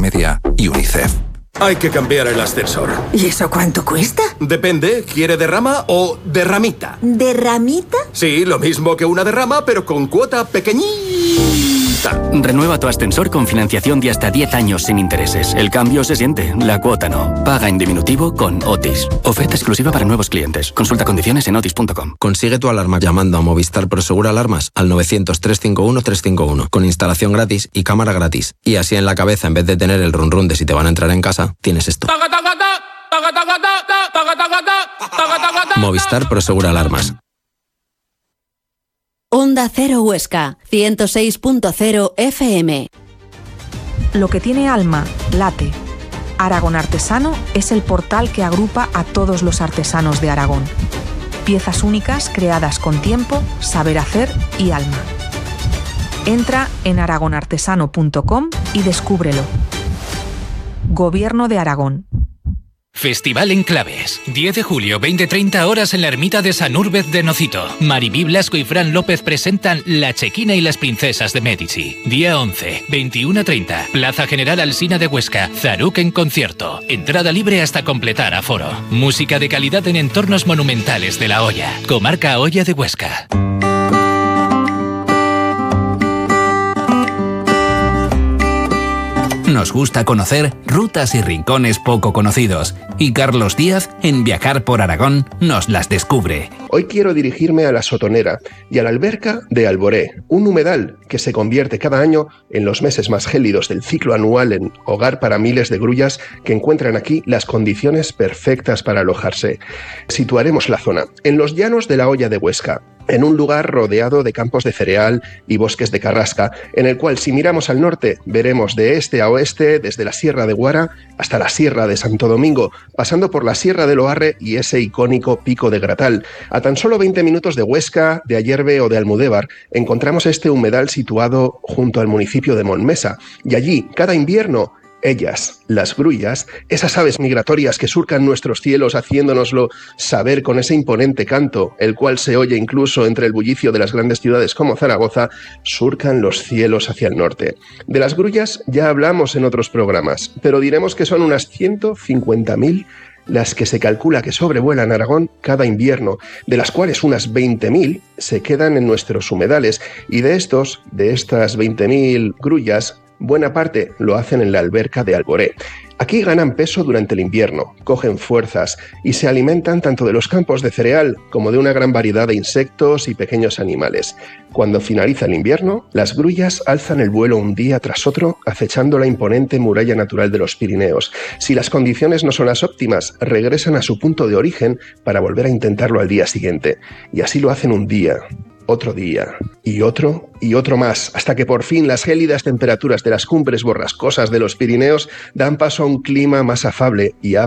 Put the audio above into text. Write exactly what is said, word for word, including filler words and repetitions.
Media y UNICEF. Hay que cambiar el ascensor. ¿Y eso cuánto cuesta? Depende, ¿quiere derrama o derramita? ¿Derramita? Sí, lo mismo que una derrama, pero con cuota pequeñita. Renueva tu ascensor con financiación de hasta diez años sin intereses. El cambio se siente, la cuota no. Paga en diminutivo con Otis. Oferta exclusiva para nuevos clientes. Consulta condiciones en otis punto com. Consigue tu alarma llamando a Movistar Prosegur Alarmas al novecientos, trescientos cincuenta y uno, trescientos cincuenta y uno con instalación gratis y cámara gratis. Y así en la cabeza, en vez de tener el run run de si te van a entrar en casa, tienes esto. Movistar Prosegur Alarmas. Onda Cero Huesca, ciento seis punto cero F M. Lo que tiene alma, late. Aragón Artesano es el portal que agrupa a todos los artesanos de Aragón. Piezas únicas creadas con tiempo, saber hacer y alma. Entra en aragón artesano punto com y descúbrelo. Gobierno de Aragón. Festival en Claves. diez de julio, veinte treinta horas en la ermita de San Úrbez de Nocito. Maribí Blasco y Fran López presentan La Chequina y las princesas de Medici. Día once, veintiuno treinta. Plaza General Alsina de Huesca. Zaruc en concierto. Entrada libre hasta completar aforo. Música de calidad en entornos monumentales de La Hoya. Comarca Hoya de Huesca. Nos gusta conocer rutas y rincones poco conocidos, y Carlos Díaz, en Viajar por Aragón, nos las descubre. Hoy quiero dirigirme a la Sotonera y a la alberca de Alboré, un humedal que se convierte cada año en los meses más gélidos del ciclo anual en hogar para miles de grullas que encuentran aquí las condiciones perfectas para alojarse. Situaremos la zona en los llanos de la Hoya de Huesca, en un lugar rodeado de campos de cereal y bosques de carrasca, en el cual si miramos al norte veremos de este a oeste desde la Sierra de Guara hasta la Sierra de Santo Domingo, pasando por la Sierra de Loarre y ese icónico Pico de Gratal. A tan solo veinte minutos de Huesca, de Ayerbe o de Almudévar encontramos este humedal situado junto al municipio de Monmesa, y allí cada invierno ellas, las grullas, esas aves migratorias que surcan nuestros cielos haciéndonoslo saber con ese imponente canto, el cual se oye incluso entre el bullicio de las grandes ciudades como Zaragoza, surcan los cielos hacia el norte. De las grullas ya hablamos en otros programas, pero diremos que son unas ciento cincuenta mil las que se calcula que sobrevuelan Aragón cada invierno, de las cuales unas veinte mil se quedan en nuestros humedales, y de estos, de estas veinte mil grullas, buena parte lo hacen en la alberca de Alboré. Aquí ganan peso durante el invierno, cogen fuerzas y se alimentan tanto de los campos de cereal como de una gran variedad de insectos y pequeños animales. Cuando finaliza el invierno, las grullas alzan el vuelo un día tras otro, acechando la imponente muralla natural de los Pirineos. Si las condiciones no son las óptimas, regresan a su punto de origen para volver a intentarlo al día siguiente. Y así lo hacen un día, otro día, y otro, y otro más, hasta que por fin las gélidas temperaturas de las cumbres borrascosas de los Pirineos dan paso a un clima más afable y